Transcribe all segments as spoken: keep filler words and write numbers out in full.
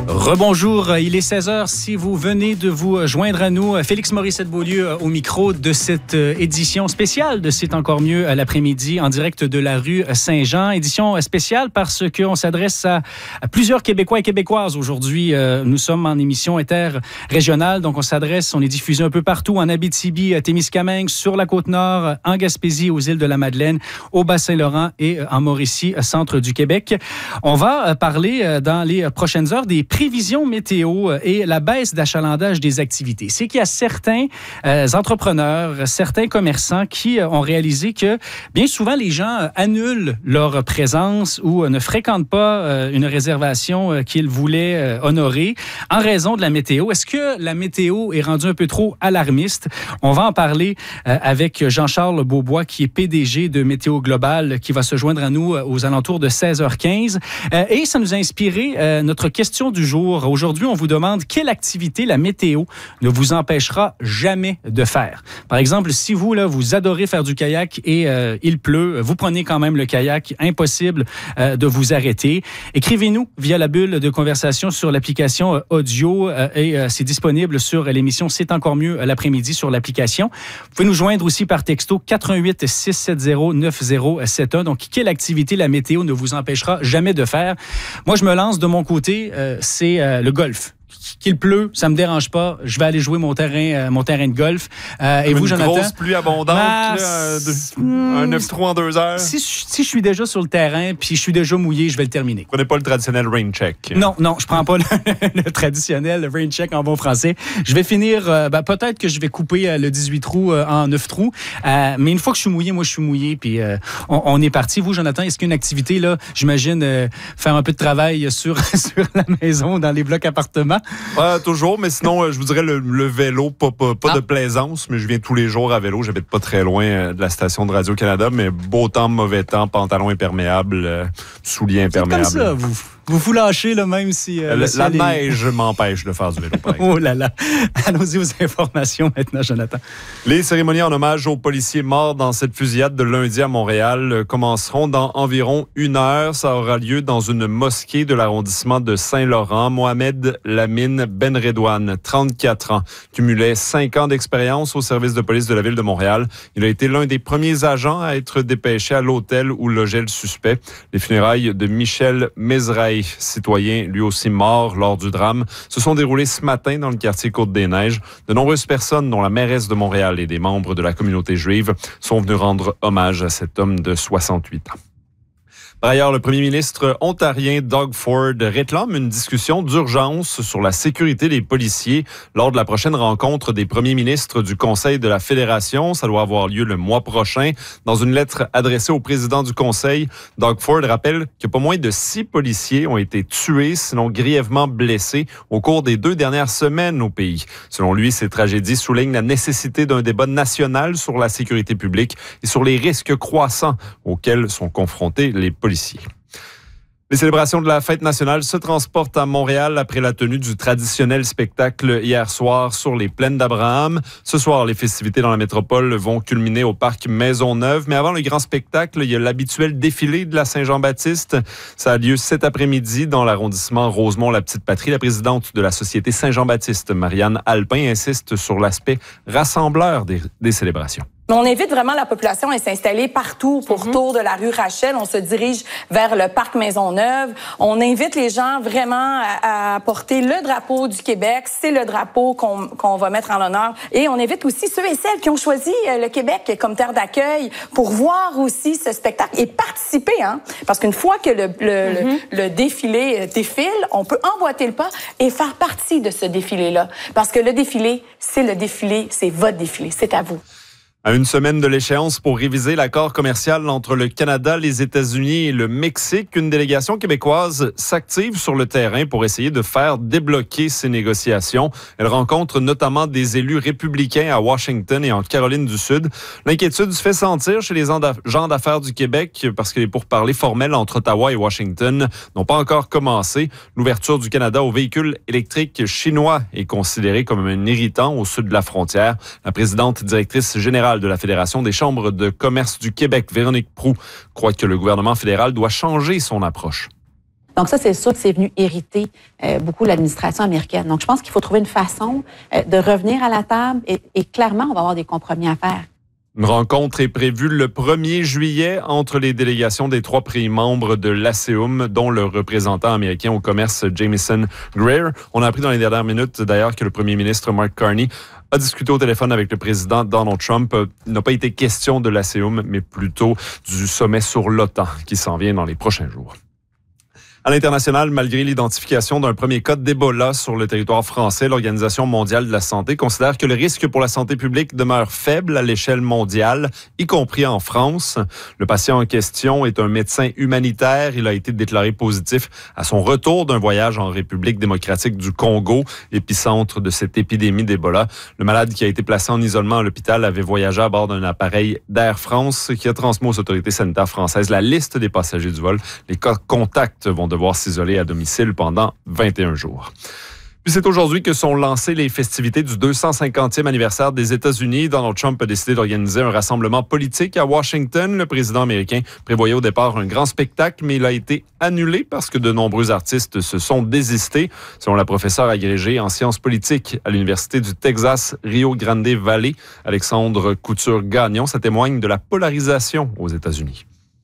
Rebonjour, il est seize heures. Si vous venez de vous joindre à nous, Félix Morissette-Beaulieu au micro de cette édition spéciale de C'est encore mieux à l'après-midi en direct de la rue Saint-Jean. Édition spéciale parce qu'on s'adresse à, à plusieurs Québécois et Québécoises aujourd'hui. Euh, nous sommes en émission interrégionale, donc on s'adresse, on est diffusé un peu partout en Abitibi, à Témiscamingue, sur la Côte-Nord, en Gaspésie, aux îles de la Madeleine, au Bas-Saint-Laurent et en Mauricie, centre du Québec. On va parler dans les prochaines heures des prévisions météo et la baisse d'achalandage des activités. C'est qu'il y a certains euh, entrepreneurs, certains commerçants qui ont réalisé que bien souvent les gens annulent leur présence ou ne fréquentent pas euh, une réservation euh, qu'ils voulaient euh, honorer en raison de la météo. Est-ce que la météo est rendue un peu trop alarmiste? On va en parler euh, avec Jean-Charles Beaubois qui est P D G de Météo Global qui va se joindre à nous aux alentours de seize heures quinze. Euh, et ça nous a inspiré euh, notre question du jour. Aujourd'hui, on vous demande quelle activité la météo ne vous empêchera jamais de faire. Par exemple, si vous, là, vous adorez faire du kayak et euh, il pleut, vous prenez quand même le kayak, impossible euh, de vous arrêter. Écrivez-nous via la bulle de conversation sur l'application euh, audio euh, et euh, c'est disponible sur l'émission C'est encore mieux l'après-midi sur l'application. Vous pouvez nous joindre aussi par texto quatre un huit six sept zéro neuf zéro sept un. Donc, quelle activité la météo ne vous empêchera jamais de faire? Moi, je me lance de mon côté, euh, c'est euh, le golf. Qu'il pleut, ça me dérange pas. Je vais aller jouer mon terrain, euh, mon terrain de golf. Euh, et vous, une Jonathan? Une grosse pluie abondante, bah, là, de, hmm, un neuf trois en deux heures. Si, si je suis déjà sur le terrain puis je suis déjà mouillé, je vais le terminer. Vous prenez pas le traditionnel rain check? Non, non, je prends pas le, le traditionnel le rain check en bon français. Je vais finir, euh, ben, peut-être que je vais couper euh, le dix-huit trous euh, en neuf trous. Euh, mais une fois que je suis mouillé, moi, je suis mouillé. Puis euh, on, on est parti. Vous, Jonathan, est-ce qu'il y a une activité, là, j'imagine, euh, faire un peu de travail sur, sur la maison, dans les blocs appartements? Ouais, toujours, mais sinon, je vous dirais le, le vélo, pas, pas, pas ah. de plaisance, mais je viens tous les jours à vélo. J'habite pas très loin de la station de Radio-Canada, mais beau temps, mauvais temps, pantalon imperméable, euh, souliers imperméables. C'est comme ça, vous. Vous vous lâchez, là, même si... Euh, le, la est... neige m'empêche de faire du vélo, par exemple. Oh là là! Allons-y aux informations maintenant, Jonathan. Les cérémonies en hommage aux policiers morts dans cette fusillade de lundi à Montréal commenceront dans environ une heure. Ça aura lieu dans une mosquée de l'arrondissement de Saint-Laurent. Mohamed Lamine Benredouane, trente-quatre ans, cumulait cinq ans d'expérience au service de police de la ville de Montréal. Il a été l'un des premiers agents à être dépêché à l'hôtel où logeait le suspect. Les funérailles de Michel Mezrahi, citoyen lui aussi mort lors du drame, se sont déroulées ce matin dans le quartier Côte-des-Neiges. De nombreuses personnes, dont la mairesse de Montréal et des membres de la communauté juive, sont venus rendre hommage à cet homme de soixante-huit ans. Par ailleurs, le premier ministre ontarien Doug Ford réclame une discussion d'urgence sur la sécurité des policiers lors de la prochaine rencontre des premiers ministres du Conseil de la Fédération. Ça doit avoir lieu le mois prochain. Dans une lettre adressée au président du Conseil, Doug Ford rappelle que pas moins de six policiers ont été tués, sinon grièvement blessés, au cours des deux dernières semaines au pays. Selon lui, ces tragédies soulignent la nécessité d'un débat national sur la sécurité publique et sur les risques croissants auxquels sont confrontés les policiers. Policiers. Les célébrations de la fête nationale se transportent à Montréal après la tenue du traditionnel spectacle hier soir sur les plaines d'Abraham. Ce soir, les festivités dans la métropole vont culminer au parc Maisonneuve. Mais avant le grand spectacle, il y a l'habituel défilé de la Saint-Jean-Baptiste. Ça a lieu cet après-midi dans l'arrondissement Rosemont-la-Petite-Patrie. La présidente de la Société Saint-Jean-Baptiste, Marianne Alpin, insiste sur l'aspect rassembleur des, des célébrations. On invite vraiment la population à s'installer partout pourtour de la rue Rachel. On se dirige vers le parc Maisonneuve. On invite les gens vraiment à, à porter le drapeau du Québec. C'est le drapeau qu'on, qu'on va mettre en l'honneur. Et on invite aussi ceux et celles qui ont choisi le Québec comme terre d'accueil pour voir aussi ce spectacle et participer. Hein? Parce qu'une fois que le, le, mm-hmm. le, le défilé défile, on peut emboîter le pas et faire partie de ce défilé-là. Parce que le défilé, c'est le défilé, c'est votre défilé. C'est à vous. À une semaine de l'échéance pour réviser l'accord commercial entre le Canada, les États-Unis et le Mexique, une délégation québécoise s'active sur le terrain pour essayer de faire débloquer ces négociations. Elle rencontre notamment des élus républicains à Washington et en Caroline du Sud. L'inquiétude se fait sentir chez les gens d'affaires du Québec parce que les pourparlers formels entre Ottawa et Washington n'ont pas encore commencé. L'ouverture du Canada aux véhicules électriques chinois est considérée comme un irritant au sud de la frontière. La présidente directrice générale de la Fédération des chambres de commerce du Québec, Véronique Proulx, croit que le gouvernement fédéral doit changer son approche. Donc ça, c'est sûr que c'est venu irriter euh, beaucoup l'administration américaine. Donc je pense qu'il faut trouver une façon euh, de revenir à la table et, et clairement, on va avoir des compromis à faire. Une rencontre est prévue le premier juillet entre les délégations des trois pays membres de l'ASEUM, dont le représentant américain au commerce Jamieson Greer. On a appris dans les dernières minutes, d'ailleurs, que le premier ministre Mark Carney a discuté au téléphone avec le président Donald Trump. Il n'a pas été question de l'ASEUM, mais plutôt du sommet sur l'OTAN qui s'en vient dans les prochains jours. À l'international, malgré l'identification d'un premier cas d'Ebola sur le territoire français, l'Organisation mondiale de la santé considère que le risque pour la santé publique demeure faible à l'échelle mondiale, y compris en France. Le patient en question est un médecin humanitaire. Il a été déclaré positif à son retour d'un voyage en République démocratique du Congo, épicentre de cette épidémie d'Ebola. Le malade qui a été placé en isolement à l'hôpital avait voyagé à bord d'un appareil d'Air France qui a transmis aux autorités sanitaires françaises la liste des passagers du vol. Les cas contacts vont devoir s'isoler à domicile pendant vingt et un jours. Puis c'est aujourd'hui que sont lancées les festivités du deux cent cinquantième anniversaire des États-Unis. Donald Trump a décidé d'organiser un rassemblement politique à Washington. Le président américain prévoyait au départ un grand spectacle, mais il a été annulé parce que de nombreux artistes se sont désistés. Selon la professeure agrégée en sciences politiques à l'Université du Texas Rio Grande Valley, Alexandre Couture-Gagnon, ça témoigne de la polarisation aux États-Unis.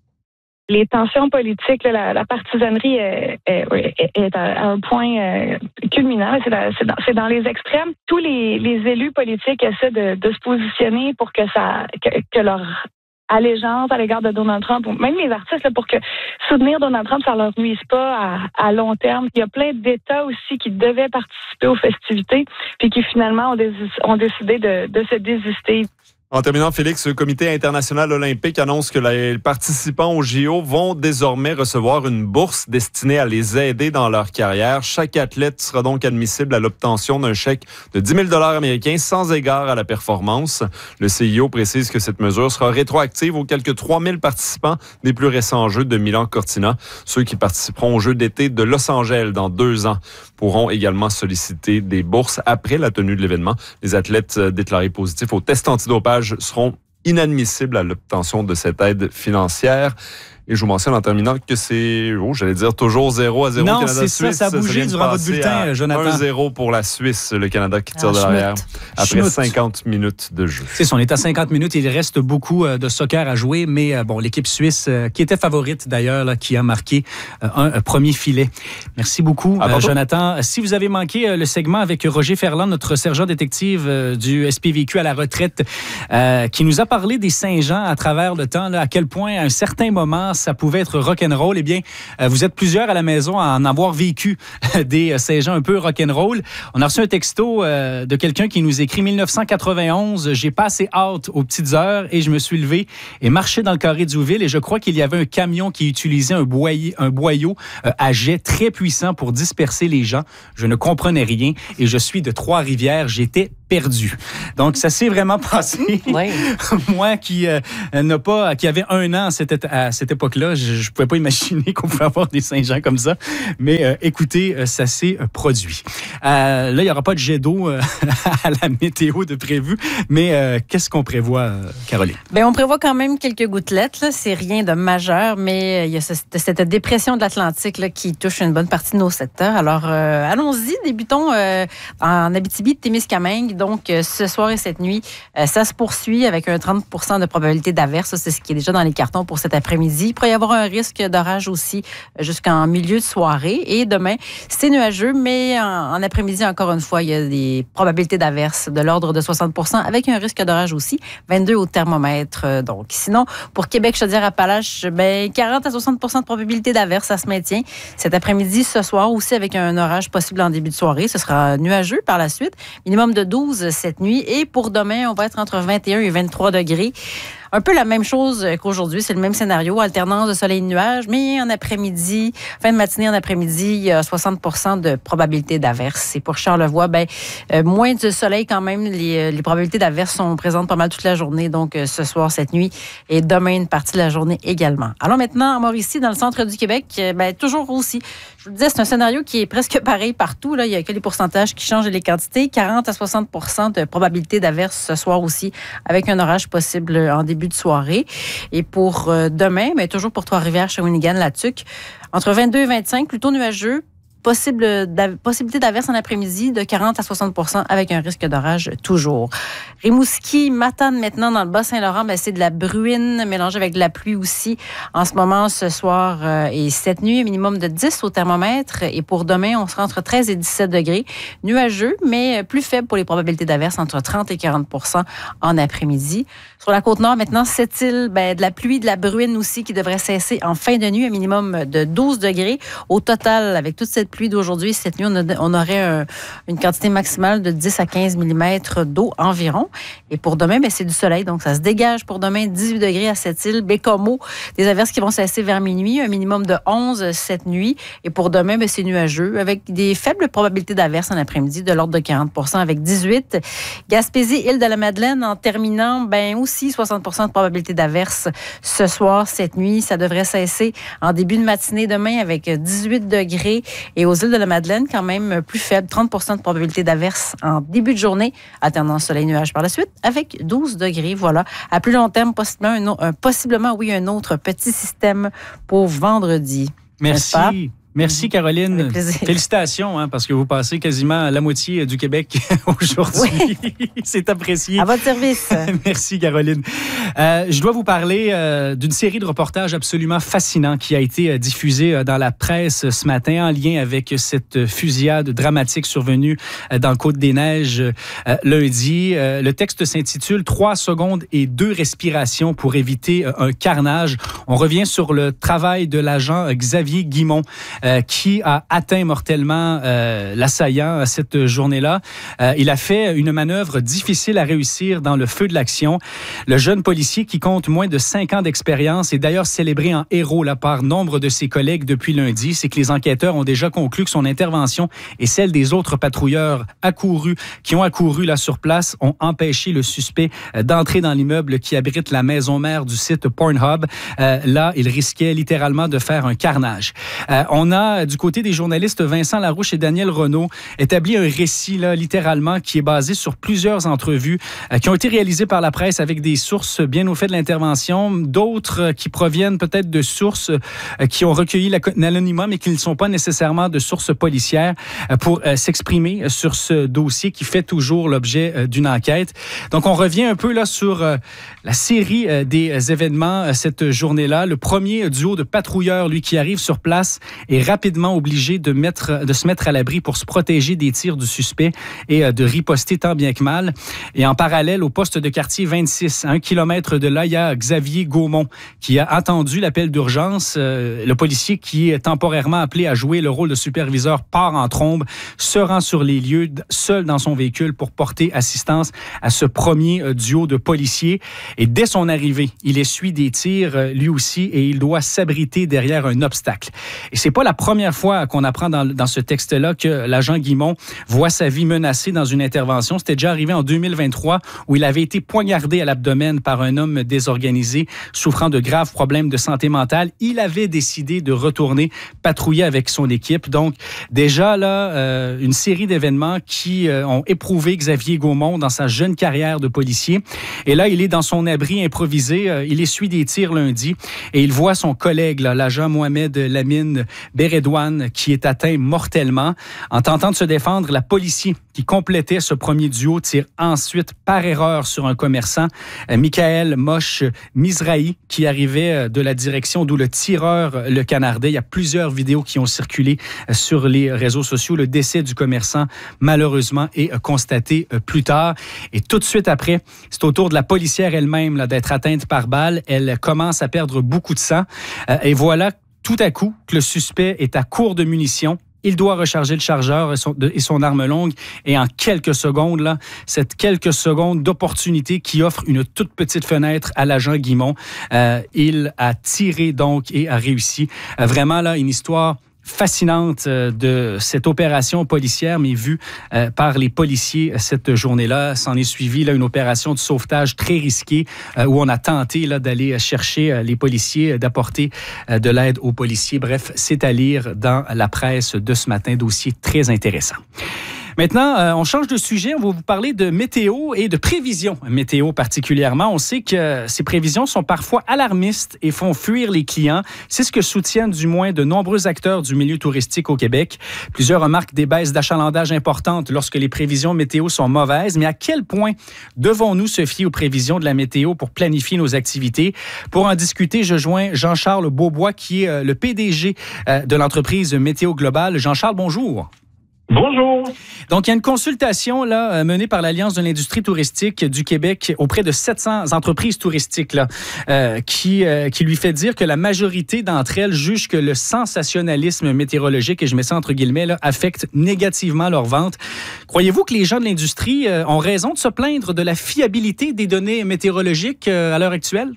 Les tensions politiques, la, la partisanerie est, est, est à un point euh, culminant. C'est dans, c'est, dans, c'est dans les extrêmes. Tous les, les élus politiques essaient de, de se positionner pour que ça, que, que leur allégeance à l'égard de Donald Trump, ou même les artistes, là, pour que soutenir Donald Trump, ça leur nuise pas à, à long terme. Il y a plein d'États aussi qui devaient participer aux festivités, puis qui finalement ont, dés, ont décidé de, de se désister. En terminant, Félix, le Comité international olympique annonce que les participants aux J O vont désormais recevoir une bourse destinée à les aider dans leur carrière. Chaque athlète sera donc admissible à l'obtention d'un chèque de dix mille dollars américains sans égard à la performance. Le C I O précise que cette mesure sera rétroactive aux quelques trois mille participants des plus récents Jeux de Milan-Cortina. Ceux qui participeront aux Jeux d'été de Los Angeles dans deux ans pourront également solliciter des bourses après la tenue de l'événement. Les athlètes déclarés positifs au test antidopage seront inadmissibles à l'obtention de cette aide financière. Et je vous mentionne en terminant que c'est, oh, j'allais dire toujours zéro à zéro Canada-Suisse. Non, c'est ça, ça a bougé durant votre bulletin, Jonathan. un zéro pour la Suisse, le Canada qui tire ah, de l'arrière après Schmutt. cinquante minutes de jeu. C'est ça, on est à cinquante minutes, il reste beaucoup de soccer à jouer, mais bon, l'équipe suisse, qui était favorite d'ailleurs, là, qui a marqué un, un premier filet. Merci beaucoup, euh, Jonathan. Si vous avez manqué le segment avec Roger Ferland, notre sergent détective du S P V Q à la retraite, euh, qui nous a parlé des Saint-Jean à travers le temps, là, à quel point à un certain moment, ça pouvait être rock'n'roll. Eh bien, euh, vous êtes plusieurs à la maison à en avoir vécu des Saint-Jean un peu rock'n'roll. On a reçu un texto euh, de quelqu'un qui nous écrit « dix-neuf cent quatre-vingt-onze, j'ai passé out aux petites heures et je me suis levé et marché dans le carré d'Youville et je crois qu'il y avait un camion qui utilisait un, boyer, un boyau euh, à jet très puissant pour disperser les gens. Je ne comprenais rien et je suis de Trois-Rivières. J'étais perdu. » Donc, ça s'est vraiment passé. Oui. Moi qui euh, n'a pas, qui avait un an à cette, à cette époque-là, je ne pouvais pas imaginer qu'on pouvait avoir des Saint-Jean comme ça. Mais euh, écoutez, euh, ça s'est euh, produit. Euh, là, il n'y aura pas de jet d'eau euh, à la météo de prévu. Mais euh, qu'est-ce qu'on prévoit, euh, Caroline? Bien, on prévoit quand même quelques gouttelettes. Là. C'est rien de majeur, mais il y a ce, cette dépression de l'Atlantique là, qui touche une bonne partie de nos secteurs. Alors, euh, allons-y. Débutons euh, en Abitibi-Témiscamingue. Donc, euh, ce soir et cette nuit, euh, ça se poursuit avec un trente pour cent de probabilité d'averse. Ça, c'est ce qui est déjà dans les cartons pour cet après-midi. Il pourrait y avoir un risque d'orage aussi euh, jusqu'en milieu de soirée. Et demain, c'est nuageux, mais en, en après-midi, encore une fois, il y a des probabilités d'averse de l'ordre de soixante pour cent avec un risque d'orage aussi, vingt-deux au thermomètre. Euh, donc, sinon, pour Québec, Chaudière-Appalaches, ben, quarante à soixante pour cent de probabilité d'averse, ça se maintient. Cet après-midi, ce soir aussi, avec un orage possible en début de soirée. Ce sera nuageux par la suite. Minimum de douze cette nuit. Et pour demain, on va être entre vingt et un et vingt-trois degrés. Un peu la même chose qu'aujourd'hui, c'est le même scénario, alternance de soleil et de nuages, mais en après-midi, fin de matinée en après-midi, il y a soixante pour cent de probabilité d'averse. Et pour Charlevoix, ben, euh, moins de soleil quand même, les, les probabilités d'averse sont présentes pas mal toute la journée, donc euh, ce soir, cette nuit, et demain, une partie de la journée également. Alors maintenant, en Mauricie, dans le centre du Québec, euh, ben, toujours aussi, je vous le disais, c'est un scénario qui est presque pareil partout, là. Il y a que les pourcentages qui changent et les quantités, quarante à soixante pour cent de probabilité d'averse ce soir aussi, avec un orage possible en début début de soirée. Et pour euh, demain, mais toujours pour Trois-Rivières, Shawinigan, La Tuque, entre vingt-deux et vingt-cinq, plutôt nuageux. Possible d'av- possibilité d'averse en après-midi de quarante à soixante pour cent avec un risque d'orage toujours. Rimouski, Matane maintenant dans le Bas-Saint-Laurent, ben c'est de la bruine mélangée avec de la pluie aussi. En ce moment, ce soir euh, et cette nuit, un minimum de dix au thermomètre. Et pour demain, on sera entre treize et dix-sept degrés. Nuageux, mais plus faible pour les probabilités d'averse, entre trente et quarante pour cent en après-midi. Sur la Côte-Nord, maintenant, cette île, ben, de la pluie, de la bruine aussi qui devrait cesser en fin de nuit, un minimum de douze degrés. Au total, avec toute cette pluie d'aujourd'hui, cette nuit, on, a, on aurait un, une quantité maximale de dix à quinze millimètres d'eau environ. Et pour demain, ben, c'est du soleil, donc ça se dégage pour demain, dix-huit degrés à cette île. Bécomo, des averses qui vont cesser vers minuit, un minimum de onze cette nuit. Et pour demain, ben, c'est nuageux, avec des faibles probabilités d'averses en après-midi, de l'ordre de quarante pour cent avec dix-huit. Gaspésie, île de la Madeleine, en terminant, ben aussi soixante pour cent de probabilité d'averses ce soir, cette nuit. Ça devrait cesser en début de matinée demain avec dix-huit degrés. Et aux îles de la Madeleine, quand même plus faible, trente pour cent de probabilité d'averse en début de journée, alternant soleil-nuage par la suite, avec douze degrés. Voilà. À plus long terme, possiblement, un, un, possiblement oui, un autre petit système pour vendredi. Merci. Merci, Caroline. Félicitations, hein, parce que vous passez quasiment la moitié du Québec aujourd'hui. Oui. C'est apprécié. À votre service. Merci, Caroline. Euh, je dois vous parler euh, d'une série de reportages absolument fascinants qui a été euh, diffusée euh, dans la presse ce matin en lien avec cette fusillade dramatique survenue euh, dans le Côte-des-Neiges euh, lundi. Euh, le texte s'intitule « Trois secondes et deux respirations pour éviter euh, un carnage ». On revient sur le travail de l'agent Xavier Guimont, Euh, qui a atteint mortellement euh, l'assaillant cette journée-là. Euh, il a fait une manœuvre difficile à réussir dans le feu de l'action. Le jeune policier qui compte moins de cinq ans d'expérience est d'ailleurs célébré en héros là, par nombre de ses collègues depuis lundi. C'est que les enquêteurs ont déjà conclu que son intervention et celle des autres patrouilleurs accourus, qui ont accouru là sur place, ont empêché le suspect d'entrer dans l'immeuble qui abrite la maison mère du site Pornhub. Euh, là, il risquait littéralement de faire un carnage. Euh, on a, du côté des journalistes Vincent Larouche et Daniel Renaud, établi un récit, là, littéralement, qui est basé sur plusieurs entrevues euh, qui ont été réalisées par la presse avec des sources bien au fait de l'intervention, d'autres euh, qui proviennent peut-être de sources euh, qui ont recueilli l'anonymat, mais qui ne sont pas nécessairement de sources policières euh, pour euh, s'exprimer sur ce dossier qui fait toujours l'objet euh, d'une enquête. Donc, on revient un peu là sur euh, la série euh, des événements euh, cette journée-là. Le premier duo de patrouilleurs, lui, qui arrive sur place, est rapidement obligé de, mettre, de se mettre à l'abri pour se protéger des tirs du suspect et de riposter tant bien que mal. Et en parallèle, au poste de quartier vingt-six, à un kilomètre de là, il y a Xavier Gaumont qui a attendu l'appel d'urgence. Euh, le policier qui est temporairement appelé à jouer le rôle de superviseur part en trombe, se rend sur les lieux, seul dans son véhicule pour porter assistance à ce premier euh, duo de policiers. Et dès son arrivée, il essuie des tirs, euh, lui aussi, et il doit s'abriter derrière un obstacle. Et c'est pas la première fois qu'on apprend dans, dans ce texte-là que l'agent Guimont voit sa vie menacée dans une intervention. C'était déjà arrivé en deux mille vingt-trois où il avait été poignardé à l'abdomen par un homme désorganisé souffrant de graves problèmes de santé mentale. Il avait décidé de retourner patrouiller avec son équipe. Donc, déjà là, euh, une série d'événements qui euh, ont éprouvé Xavier Gaumont dans sa jeune carrière de policier. Et là, il est dans son abri improvisé. Euh, il essuie des tirs lundi et il voit son collègue, là, l'agent Mohamed Lamine Béredouane, qui est atteint mortellement. En tentant de se défendre, la policier qui complétait ce premier duo tire ensuite par erreur sur un commerçant, euh, Michael Moche Mizrahi, qui arrivait de la direction d'où le tireur le canardait. Il y a plusieurs vidéos qui ont circulé sur les réseaux sociaux. Le décès du commerçant, malheureusement, est constaté plus tard. Et tout de suite après, c'est au tour de la policière elle-même là, d'être atteinte par balle. Elle commence à perdre beaucoup de sang. Euh, et voilà tout à coup que le suspect est à court de munitions. Il doit recharger le chargeur et son, de, et son arme longue. Et en quelques secondes, là, cette quelques secondes d'opportunité qui offre une toute petite fenêtre à l'agent Guimont, euh, il a tiré donc et a réussi. Euh, vraiment, là, une histoire fascinante de cette opération policière, mais vue euh, par les policiers cette journée-là. S'en est suivi là, une opération de sauvetage très risquée euh, où on a tenté là, d'aller chercher euh, les policiers, d'apporter euh, de l'aide aux policiers. Bref, c'est à lire dans la presse de ce matin, dossier très intéressant. Maintenant, euh, on change de sujet. On va vous parler de météo et de prévisions météo particulièrement. On sait que ces prévisions sont parfois alarmistes et font fuir les clients. C'est ce que soutiennent du moins de nombreux acteurs du milieu touristique au Québec. Plusieurs remarquent des baisses d'achalandage importantes lorsque les prévisions météo sont mauvaises. Mais à quel point devons-nous se fier aux prévisions de la météo pour planifier nos activités? Pour en discuter, je joins Jean-Charles Beaubois, qui est le P D G de l'entreprise Météo Global. Jean-Charles, bonjour. Bonjour. Donc, il y a une consultation là, menée par l'Alliance de l'industrie touristique du Québec auprès de sept cents entreprises touristiques là, euh, qui, euh, qui lui fait dire que la majorité d'entre elles jugent que le sensationnalisme météorologique, et je mets ça entre guillemets, là, affecte négativement leurs ventes. Croyez-vous que les gens de l'industrie euh, ont raison de se plaindre de la fiabilité des données météorologiques euh, à l'heure actuelle?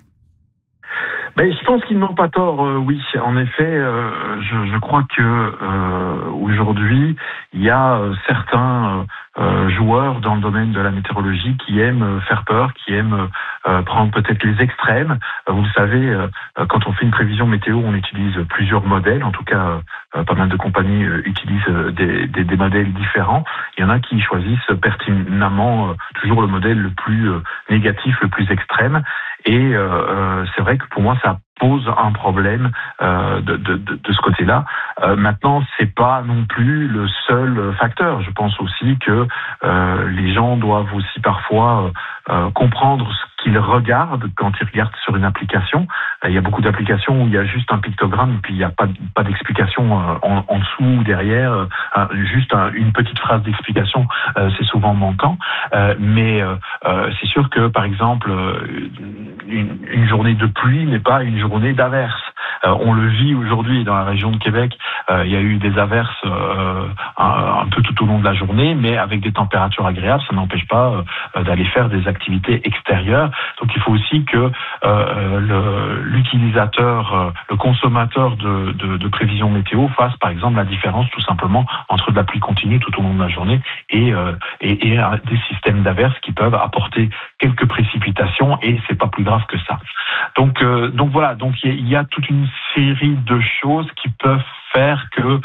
Ben, je pense qu'ils n'ont pas tort, euh, oui. En effet, euh, je, je crois que euh, aujourd'hui, il y a euh, certains euh, joueurs dans le domaine de la météorologie qui aiment faire peur, qui aiment euh, prendre peut-être les extrêmes. Euh, vous le savez, euh, quand on fait une prévision météo, on utilise plusieurs modèles. En tout cas, euh, pas mal de compagnies euh, utilisent des, des, des modèles différents. Il y en a qui choisissent pertinemment euh, toujours le modèle le plus euh, négatif, le plus extrême. Et euh, c'est vrai que pour moi, ça pose un problème euh, de, de, de, de ce côté-là. Euh, maintenant, c'est pas non plus le seul facteur. Je pense aussi que euh, les gens doivent aussi parfois euh, comprendre ce qu'ils regardent quand ils regardent sur une application. Il y a beaucoup d'applications où il y a juste un pictogramme et puis il n'y a pas, pas d'explication en, en dessous ou derrière. Euh, juste un, une petite phrase d'explication, euh, c'est souvent manquant. Euh, mais euh, c'est sûr que, par exemple, une, une journée de pluie n'est pas une journée d'averse. Euh, on le vit aujourd'hui dans la région de Québec. Euh, il y a eu des averses euh, un, un peu tout au long de la journée, mais avec des températures agréables, ça n'empêche pas euh, d'aller faire des activités extérieures. Donc il faut aussi que euh, le, l'utilisateur, euh, le consommateur de, de, de prévisions météo fasse par exemple la différence tout simplement entre de la pluie continue tout au long de la journée et, euh, et, et des systèmes d'averses qui peuvent apporter quelques précipitations et c'est pas plus grave que ça. Donc, euh, donc voilà, donc il y, y a toute une série de choses qui peuvent faire que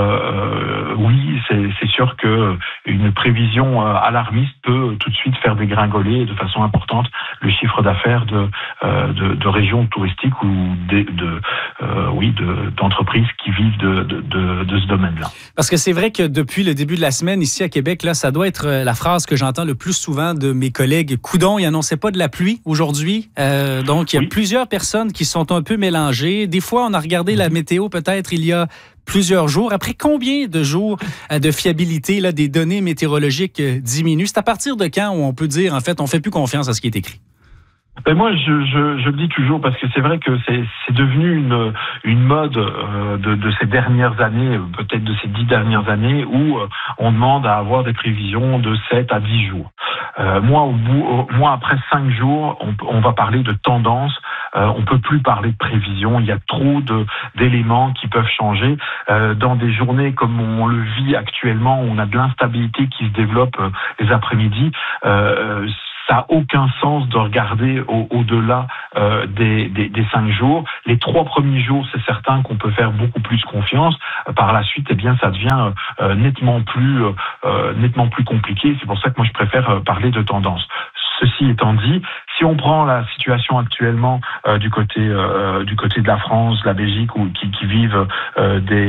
euh, oui, c'est, c'est sûr que une prévision euh, alarmiste peut tout de suite faire dégringoler de façon importante le chiffre d'affaires de euh, de, de régions touristiques ou de, de euh, oui de, d'entreprises qui vivent de, de, de, de ce domaine-là. Parce que c'est vrai que depuis le début de la semaine ici à Québec, là, ça doit être la phrase que j'entends le plus souvent de mes collègues. Coudon, il annonçait pas de la pluie aujourd'hui, euh, donc il y a oui. plusieurs personnes qui sont un peu mélangées. Des fois, on a regardé la météo peut-être il y a plusieurs jours. Après combien de jours de fiabilité là, des données météorologiques diminuent? C'est à partir de quand où on peut dire, en fait, on fait plus confiance à ce qui est écrit? Ben moi, je, je, je le dis toujours parce que c'est vrai que c'est, c'est devenu une, une mode euh, de, de ces dernières années, peut-être de ces dix dernières années, où euh, on demande à avoir des prévisions de sept à dix jours. Euh, moi, au bout, au, moi, après cinq jours, on, on va parler de tendance. Euh, on peut plus parler de prévision. Il y a trop de d'éléments qui peuvent changer. Euh, dans des journées comme on le vit actuellement, où on a de l'instabilité qui se développe euh, les après-midi. Euh, Ça n'a aucun sens de regarder au, au-delà euh, des, des, des cinq jours. Les trois premiers jours, c'est certain qu'on peut faire beaucoup plus confiance. Euh, par la suite, eh bien, ça devient euh, nettement plus euh, nettement plus compliqué. C'est pour ça que moi, je préfère euh, parler de tendance. Ceci étant dit, si on prend la situation actuellement euh, du côté euh, du côté de la France, de la Belgique, où, qui, qui vivent euh, des